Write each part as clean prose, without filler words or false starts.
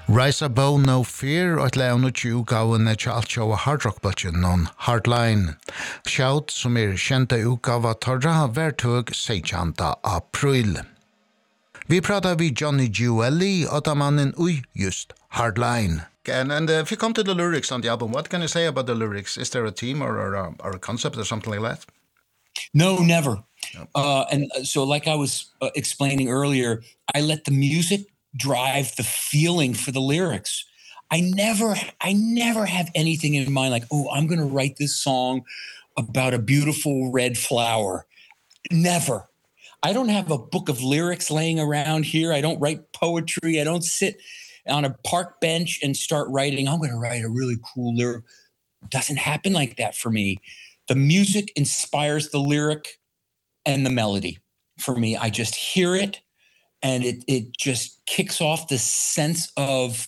Rise Above No Fear og et leon ut utgaven til alt sjå hardrock-budget non Hardline. Shout som kjente utgave torra vertøg 16. april. Vi pratar vid Johnny Giuelli og da mannen ui just Hardline. And if you come to the lyrics on the album, what can you say about the lyrics? Is there a theme or a concept or something like that? No, never. And so like I was explaining earlier, I let the music drive the feeling for the lyrics. I never have anything in mind like, oh, I'm going to write this song about a beautiful red flower. Never. I don't have a book of lyrics laying around here. I don't write poetry. I don't sit on a park bench and start writing, I'm going to write a really cool lyric. It doesn't happen like that for me. The music inspires the lyric and the melody. For me, I just hear it and it just kicks off the sense of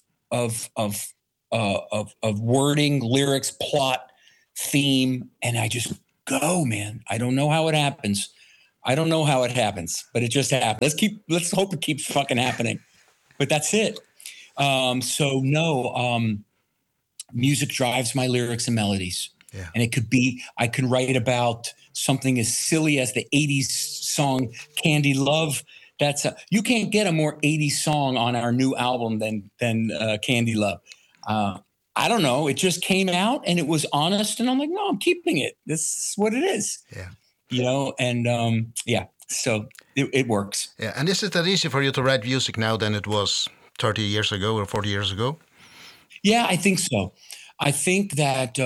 wording, lyrics, plot, theme, and I just go, man. I don't know how it happens. But it just happens. Let's hope it keeps fucking happening. But that's it. Music drives my lyrics and melodies. Yeah. And it could be, I can write about something as silly as the 80s song Candy Love. You can't get a more 80s song on our new album than Candy Love. I don't know. It just came out and it was honest and I'm like, no, I'm keeping it. This is what it is. Yeah. You know, and so it works. Yeah. And is it that easy for you to write music now than it was 30 years ago or 40 years ago? Yeah, I think so. I think that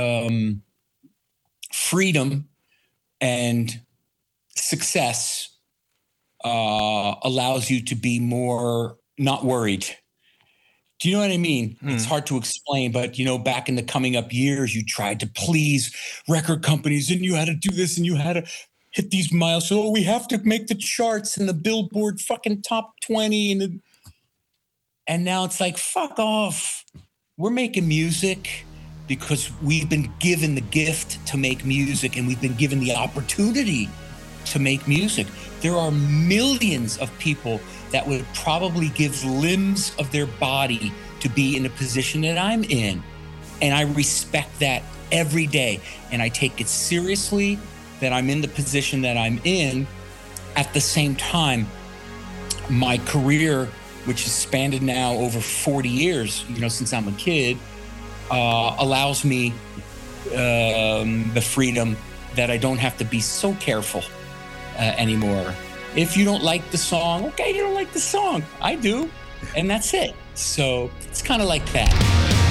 freedom and success allows you to be more not worried. Do you know what I mean? It's hard to explain, but you know, back in the coming up years, you tried to please record companies and you had to do this and you had to hit these milestones. Oh, we have to make the charts and the Billboard fucking top 20 and now it's like, fuck off. We're making music because we've been given the gift to make music and we've been given the opportunity to make music. There are millions of people that would probably give limbs of their body to be in the position that I'm in. And I respect that every day. And I take it seriously that I'm in the position that I'm in. At the same time, my career, which has spanned now over 40 years, you know, since I'm a kid, allows me the freedom that I don't have to be so careful anymore. If you don't like the song, okay, you don't like the song. I do, and that's it. So it's kind of like that.